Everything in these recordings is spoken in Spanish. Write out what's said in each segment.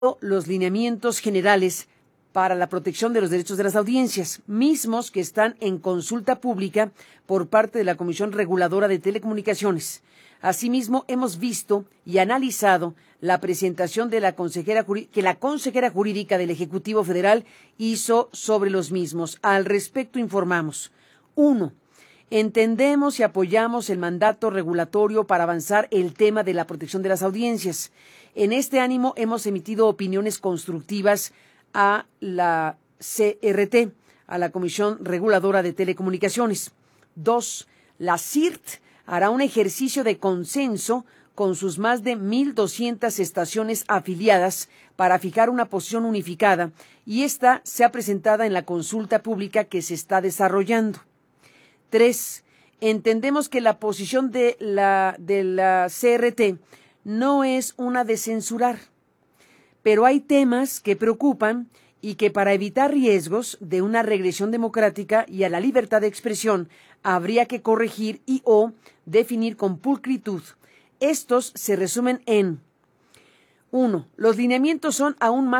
los lineamientos generales para la protección de los derechos de las audiencias, mismos que están en consulta pública por parte de la Comisión Reguladora de Telecomunicaciones. Asimismo, hemos visto y analizado la presentación de la consejera jurídica del Ejecutivo Federal hizo sobre los mismos. Al respecto informamos: 1. Entendemos y apoyamos el mandato regulatorio para avanzar el tema de la protección de las audiencias. En este ánimo hemos emitido opiniones constructivas a la CRT, a la Comisión Reguladora de Telecomunicaciones. 2. La CIRT hará un ejercicio de consenso con sus más de 1,200 estaciones afiliadas para fijar una posición unificada, y esta sea presentada en la consulta pública que se está desarrollando. 3. Entendemos que la posición de la CRT no es una de censurar, pero hay temas que preocupan y que, para evitar riesgos de una regresión democrática y a la libertad de expresión, habría que corregir y o definir con pulcritud. Estos se resumen en: 1. Los lineamientos son aún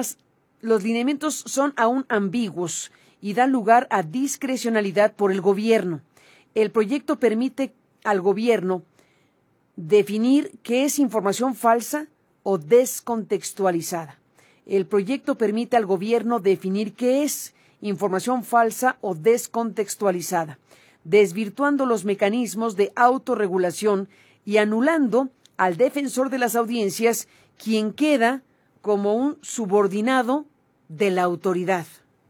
ambiguos y dan lugar a discrecionalidad por el gobierno. El proyecto permite al gobierno definir qué es información falsa o descontextualizada. El proyecto permite al gobierno definir qué es información falsa o descontextualizada, desvirtuando los mecanismos de autorregulación y anulando al defensor de las audiencias, quien queda como un subordinado de la autoridad.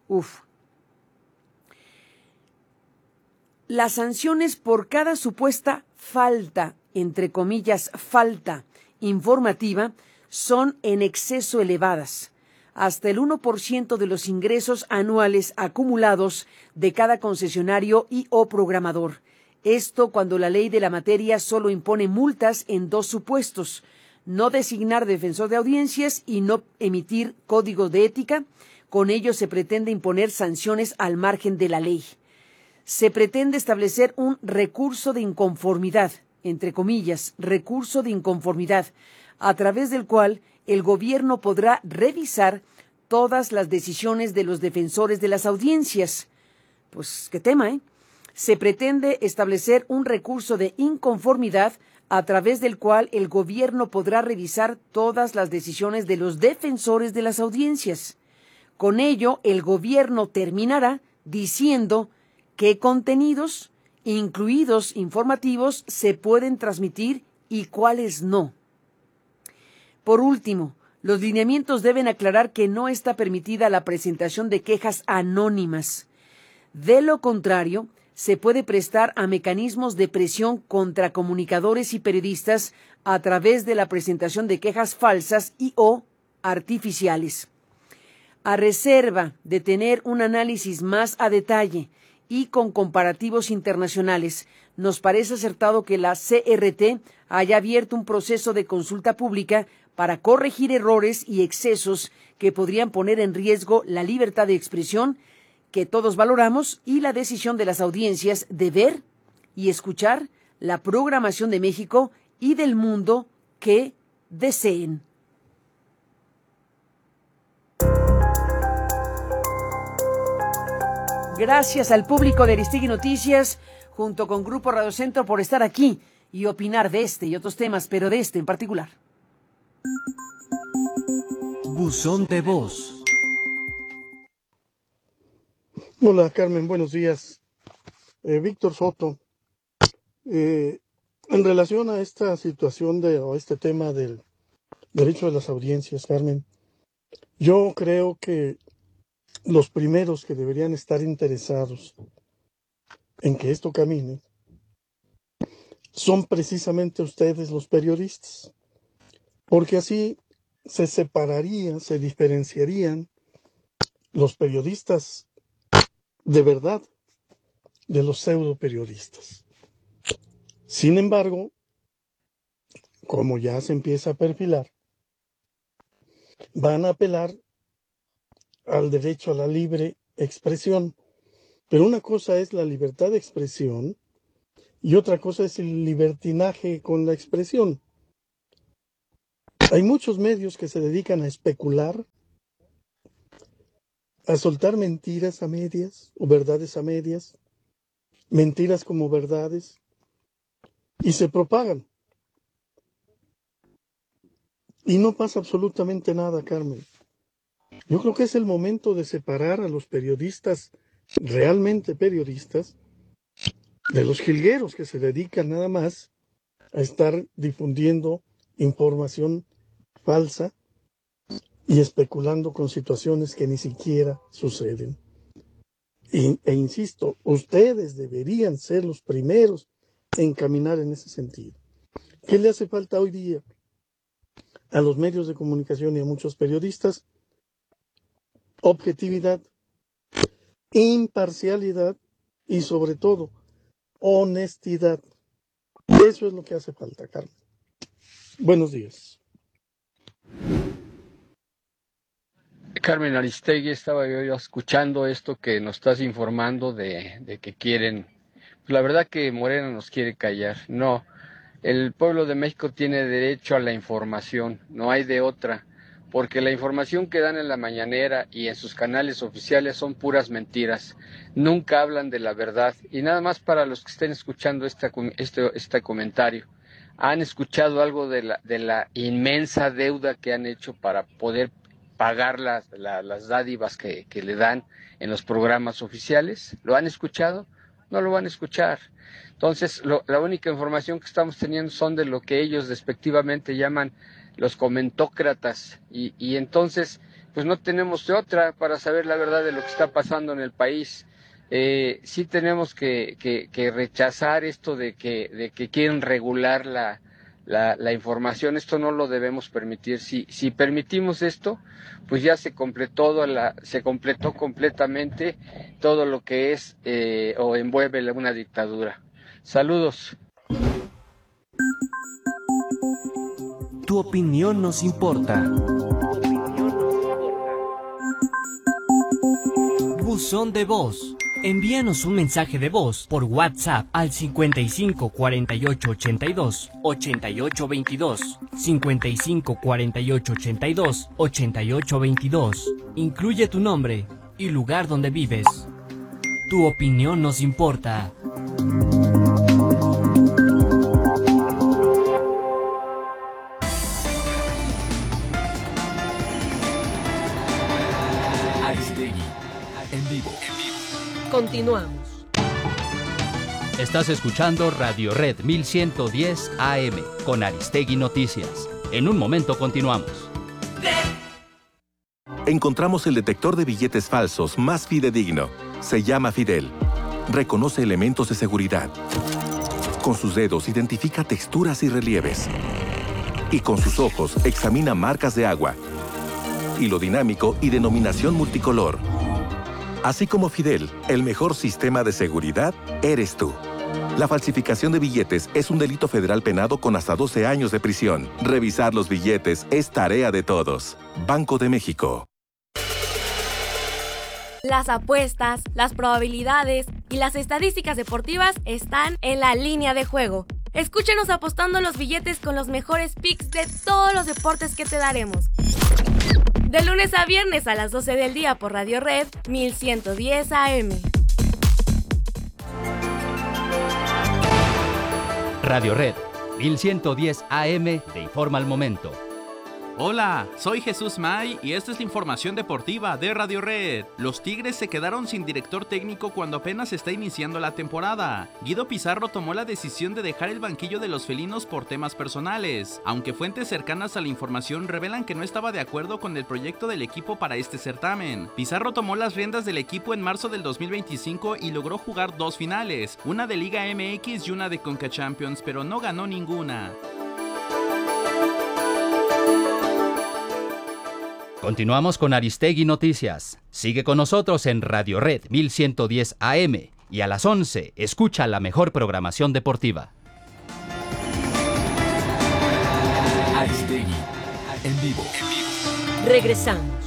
Las sanciones por cada supuesta falta, entre comillas, falta informativa, son en exceso elevadas, hasta el 1% de los ingresos anuales acumulados de cada concesionario y o programador. Esto cuando la ley de la materia solo impone multas en 2 supuestos: no designar defensor de audiencias y no emitir código de ética. Con ello se pretende imponer sanciones al margen de la ley. Se pretende establecer un recurso de inconformidad, entre comillas, recurso de inconformidad, a través del cual el gobierno podrá revisar todas las decisiones de los defensores de las audiencias. Pues qué tema, ¿eh? Se pretende establecer un recurso de inconformidad a través del cual el gobierno podrá revisar todas las decisiones de los defensores de las audiencias. Con ello, el gobierno terminará diciendo qué contenidos, incluidos informativos, se pueden transmitir y cuáles no. Por último, los lineamientos deben aclarar que no está permitida la presentación de quejas anónimas. De lo contrario, se puede prestar a mecanismos de presión contra comunicadores y periodistas a través de la presentación de quejas falsas y o artificiales. A reserva de tener un análisis más a detalle y con comparativos internacionales, nos parece acertado que la CRT haya abierto un proceso de consulta pública para corregir errores y excesos que podrían poner en riesgo la libertad de expresión que todos valoramos y la decisión de las audiencias de ver y escuchar la programación de México y del mundo que deseen. Gracias al público de Aristegui Noticias, junto con Grupo Radio Centro, por estar aquí y opinar de este y otros temas, pero de este en particular. Buzón de voz. Hola Carmen, buenos días. Víctor Soto. En relación a esta situación o este tema del derecho de las audiencias, Carmen, yo creo que los primeros que deberían estar interesados en que esto camine son precisamente ustedes, los periodistas, porque así se separarían, se diferenciarían los periodistas de verdad de los pseudo periodistas. Sin embargo, como ya se empieza a perfilar, van a apelar al derecho a la libre expresión. Pero una cosa es la libertad de expresión y otra cosa es el libertinaje con la expresión. Hay muchos medios que se dedican a especular, a soltar mentiras a medias o verdades a medias, mentiras como verdades, y se propagan. Y no pasa absolutamente nada, Carmen. Yo creo que es el momento de separar a los periodistas, realmente periodistas, de los jilgueros que se dedican nada más a estar difundiendo información falsa y especulando con situaciones que ni siquiera suceden. E insisto, ustedes deberían ser los primeros en caminar en ese sentido. ¿Qué le hace falta hoy día a los medios de comunicación y a muchos periodistas? Objetividad, imparcialidad y sobre todo honestidad. Eso es lo que hace falta, Carmen. Buenos días. Carmen Aristegui, estaba yo escuchando esto que nos estás informando de que quieren, pues la verdad que Morena nos quiere callar. No, el pueblo de México tiene derecho a la información, no hay de otra, porque la información que dan en la mañanera y en sus canales oficiales son puras mentiras, nunca hablan de la verdad. Y nada más para los que estén escuchando este comentario, ¿han escuchado algo de la inmensa deuda que han hecho para poder pagar las dádivas que le dan en los programas oficiales? ¿Lo han escuchado? No lo van a escuchar. Entonces, la única información que estamos teniendo son de lo que ellos despectivamente llaman los comentócratas, y entonces, pues no tenemos de otra para saber la verdad de lo que está pasando en el país. Sí tenemos que rechazar esto de que quieren regular la información. Esto no lo debemos permitir. Si permitimos esto, pues ya se completó completamente todo lo que es o envuelve una dictadura. Saludos. Tu opinión nos importa. Buzón de voz. Envíanos un mensaje de voz por WhatsApp al 55 48 82 88 22, 55 48 82 88 22. Incluye tu nombre y lugar donde vives. Tu opinión nos importa. Aristegui, en vivo. Continuamos. Estás escuchando Radio Red 1110 AM con Aristegui Noticias. En un momento continuamos. Encontramos el detector de billetes falsos más fidedigno. Se llama Fidel. Reconoce elementos de seguridad. Con sus dedos identifica texturas y relieves. Y con sus ojos examina marcas de agua, hilo dinámico y denominación multicolor. Así como Fidel, el mejor sistema de seguridad eres tú. La falsificación de billetes es un delito federal penado con hasta 12 años de prisión. Revisar los billetes es tarea de todos. Banco de México. Las apuestas, las probabilidades y las estadísticas deportivas están en la línea de juego. Escúchenos apostando los billetes con los mejores picks de todos los deportes que te daremos. De lunes a viernes a las 12 del día por Radio Red 1110 AM. Radio Red 1110 AM te informa al momento. Hola, soy Jesús May y esta es la información deportiva de Radio Red. Los Tigres se quedaron sin director técnico cuando apenas está iniciando la temporada. Guido Pizarro tomó la decisión de dejar el banquillo de los felinos por temas personales, aunque fuentes cercanas a la información revelan que no estaba de acuerdo con el proyecto del equipo para este certamen. Pizarro tomó las riendas del equipo en marzo del 2025 y logró jugar 2 finales, una de Liga MX y una de Conca Champions, pero no ganó ninguna. Continuamos con Aristegui Noticias. Sigue con nosotros en Radio Red 1110 AM y a las 11 escucha la mejor programación deportiva. Aristegui, en vivo. Regresamos.